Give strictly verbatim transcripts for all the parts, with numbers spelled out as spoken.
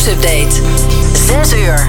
Nieuwsupdate. zes uur.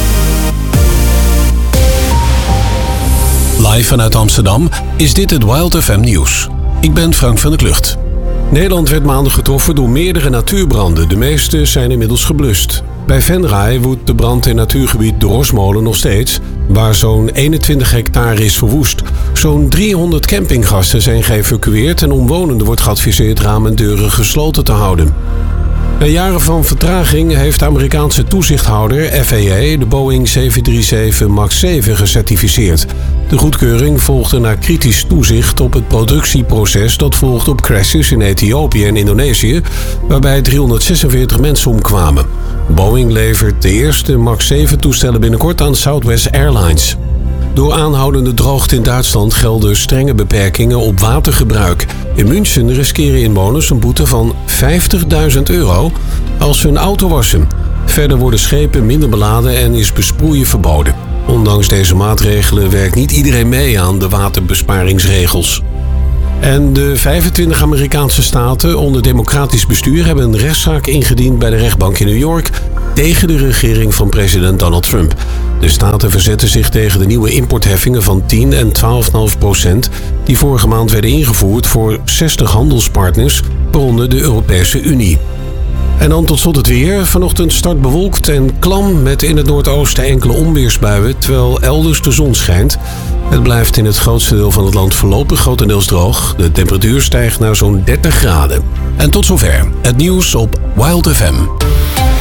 Live vanuit Amsterdam is dit het Wild F M nieuws. Ik ben Frank van der Klucht. Nederland werd maandag getroffen door meerdere natuurbranden. De meeste zijn inmiddels geblust. Bij Venray woedt de brand in natuurgebied De Rosmolen nog steeds, waar zo'n eenentwintig hectare is verwoest. Zo'n driehonderd campinggasten zijn geëvacueerd en omwonenden wordt geadviseerd ramen en deuren gesloten te houden. Na jaren van vertraging heeft de Amerikaanse toezichthouder F A A de Boeing zeven drie zeven max zeven gecertificeerd. De goedkeuring volgde na kritisch toezicht op het productieproces dat volgde op crashes in Ethiopië en Indonesië, waarbij driehonderdzesenveertig mensen omkwamen. Boeing levert de eerste max zeven toestellen binnenkort aan Southwest Airlines. Door aanhoudende droogte in Duitsland gelden strenge beperkingen op watergebruik. In München riskeren inwoners een boete van vijftigduizend euro als ze hun auto wassen. Verder worden schepen minder beladen en is besproeien verboden. Ondanks deze maatregelen werkt niet iedereen mee aan de waterbesparingsregels. En de vijfentwintig Amerikaanse staten onder democratisch bestuur hebben een rechtszaak ingediend bij de rechtbank in New York tegen de regering van president Donald Trump. De staten verzetten zich tegen de nieuwe importheffingen van tien en twaalf komma vijf procent die vorige maand werden ingevoerd voor zestig handelspartners, waaronder de Europese Unie. En dan tot slot het weer. Vanochtend start bewolkt en klam met in het noordoosten enkele onweersbuien, terwijl elders de zon schijnt. Het blijft in het grootste deel van het land voorlopig grotendeels droog. De temperatuur stijgt naar zo'n dertig graden. En tot zover het nieuws op Wild F M.